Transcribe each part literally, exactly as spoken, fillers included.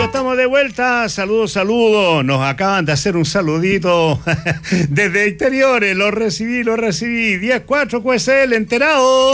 estamos de vuelta. Saludos, saludos. Nos acaban de hacer un saludito desde exteriores. Lo recibí, lo recibí. diez cuatro Q S L, enterado.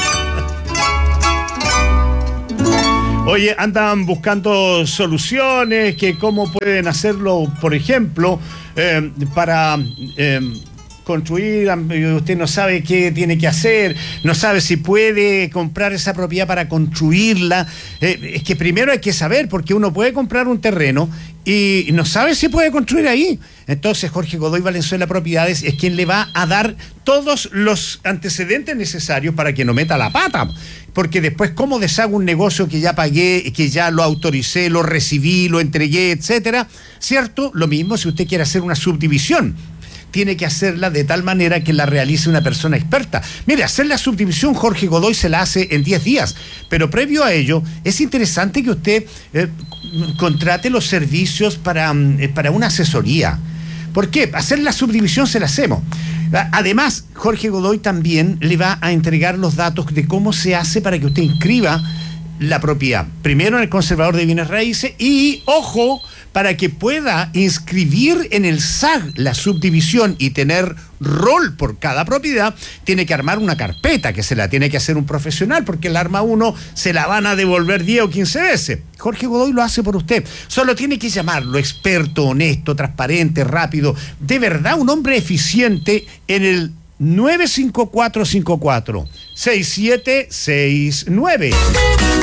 Oye, andan buscando soluciones, que cómo pueden hacerlo, por ejemplo, eh, para... Eh, construir, usted no sabe qué tiene que hacer, no sabe si puede comprar esa propiedad para construirla. Eh, es que primero hay que saber, porque uno puede comprar un terreno y no sabe si puede construir ahí. Entonces Jorge Godoy Valenzuela Propiedades es quien le va a dar todos los antecedentes necesarios para que no meta la pata. Porque después, ¿cómo deshago un negocio que ya pagué, que ya lo autoricé, lo recibí, lo entregué, etcétera? ¿Cierto? Lo mismo si usted quiere hacer una subdivisión. Tiene que hacerla de tal manera que la realice una persona experta. Mire, hacer la subdivisión Jorge Godoy se la hace en diez días, pero previo a ello es interesante que usted eh, contrate los servicios para, eh, para una asesoría. ¿Por qué? Hacer la subdivisión se la hacemos. Además, Jorge Godoy también le va a entregar los datos de cómo se hace para que usted inscriba la propiedad. Primero en el conservador de bienes raíces y, ojo, para que pueda inscribir en el S A G la subdivisión y tener rol por cada propiedad, tiene que armar una carpeta que se la tiene que hacer un profesional, porque la arma uno se la van a devolver diez o quince veces. Jorge Godoy lo hace por usted. Solo tiene que llamarlo experto, honesto, transparente, rápido, de verdad un hombre eficiente en el nueve cinco cuatro cinco cuatro seis siete seis nueve.